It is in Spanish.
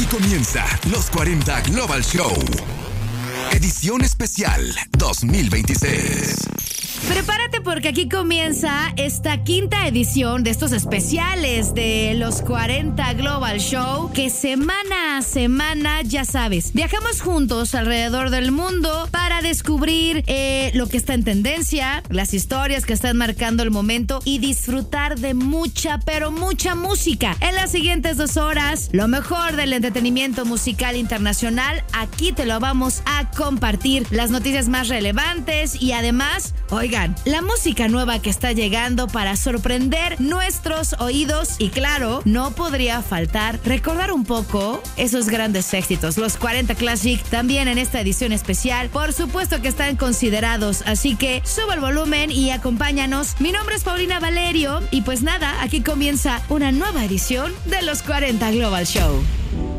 comienza los 40 Global Show. Edición especial 2026. Prepárate porque aquí comienza esta quinta edición de estos especiales de los 40 Global Show, que semana a semana, ya sabes, viajamos juntos alrededor del mundo para descubrir lo que está en tendencia, las historias que están marcando el momento y disfrutar de mucha, pero mucha música. En las siguientes 2 horas, lo mejor del entretenimiento musical internacional, aquí te lo vamos a compartir, las noticias más relevantes y además, oigan, la música nueva que está llegando para sorprender nuestros oídos y claro, no podría faltar recordar un poco esos grandes éxitos, los 40 Classic, también en esta edición especial, por supuesto que están considerados, así que sube el volumen y acompáñanos. Mi nombre es Paulina Valerio y pues nada, aquí comienza una nueva edición de los 40 Global Show.